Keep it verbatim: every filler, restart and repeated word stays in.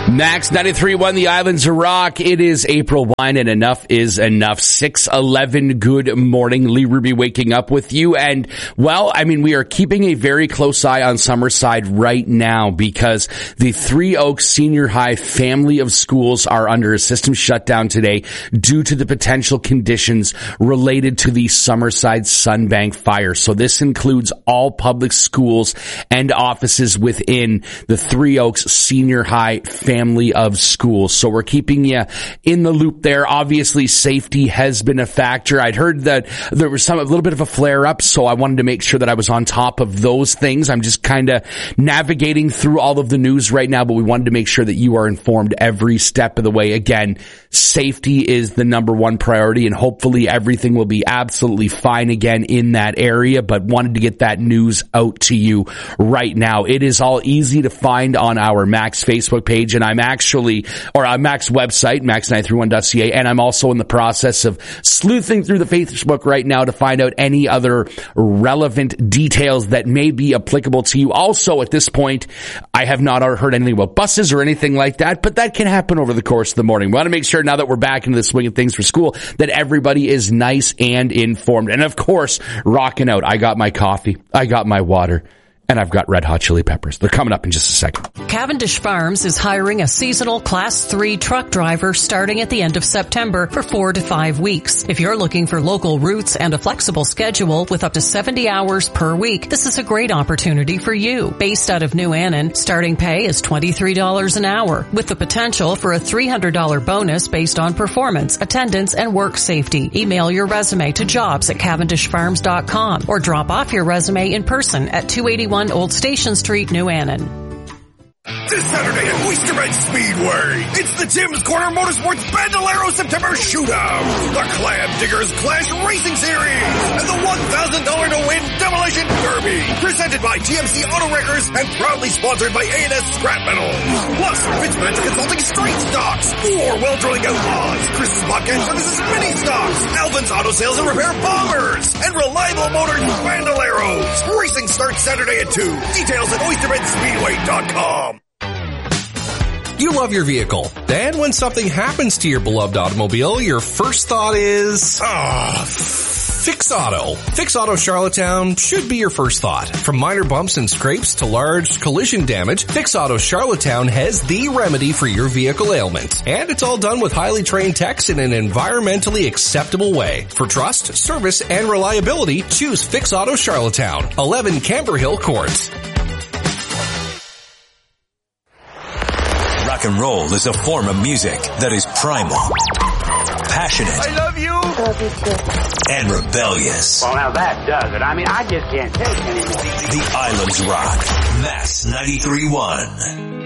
Max ninety-three point one, the Islands of Rock. It is April first, and enough is enough. six eleven, good morning. Lee Ruby waking up with you. And, well, I mean, we are keeping a very close eye on Summerside right now because the Three Oaks Senior High family of schools are under a system shutdown today due to the potential conditions related to the Summerside Sunbank fire. So this includes all public schools and offices within the Three Oaks Senior High family of schools. So we're keeping you in the loop there. Obviously, safety has been a factor. I'd heard that there was some a little bit of a flare up, so I wanted to make sure that I was on top of those things. I'm just kind of navigating through all of the news right now, but we wanted to make sure that you are informed every step of the way. Again, safety is the number one priority, and hopefully everything will be absolutely fine again in that area, but wanted to get that news out to you right now. It is all easy to find on our Max Facebook page, and I'm actually, or on Max website, max nine three one dot c a, and I'm also in the process of sleuthing through the Facebook right now to find out any other relevant details that may be applicable to you. Also, at this point, I have not heard anything about buses or anything like that, but that can happen over the course of the morning. We want to make sure now that we're back into the swing of things for school that everybody is nice and informed. And of course, rocking out. I got my coffee. I got my water. And I've got Red Hot Chili Peppers. They're coming up in just a second. Cavendish Farms is hiring a seasonal Class three truck driver starting at the end of September for four to five weeks. If you're looking for local routes and a flexible schedule with up to seventy hours per week, this is a great opportunity for you. Based out of New Annan, starting pay is twenty-three dollars an hour, with the potential for a three hundred dollars bonus based on performance, attendance, and work safety. Email your resume to jobs at cavendish farms dot com or drop off your resume in person at two eighty-one Old Station Street, New Annan. This Saturday at Oyster Bend Speedway, it's the Tim's Corner Motorsports Bandolero September Shootout, the Clam Diggers Clash Racing Series, and the one thousand dollars to win Demolition Derby, presented by T M C Auto Wreckers and proudly sponsored by A and S Scrap Metal. Plus, Fitzman's Consulting Straight Stocks, four Well-Drilling Outlaws, Chris's Bobcat Services Mini Stocks, Alvin's Auto Sales and Repair Bombers, and Reliable Motors Bandoleros. Racing starts Saturday at two. Details at oyster bend speedway dot com. You love your vehicle. Then when something happens to your beloved automobile, your first thought is, ah, Fix Auto. Fix Auto Charlottetown should be your first thought. From minor bumps and scrapes to large collision damage, Fix Auto Charlottetown has the remedy for your vehicle ailment. And it's all done with highly trained techs in an environmentally acceptable way. For trust, service, and reliability, choose Fix Auto Charlottetown, eleven Camber Hill Court. Rock and roll is a form of music that is primal, passionate, I love you, love you too, and rebellious. Well, now that does it. I mean, I just can't take it anymore. The Islands Rock. Max ninety-three point one.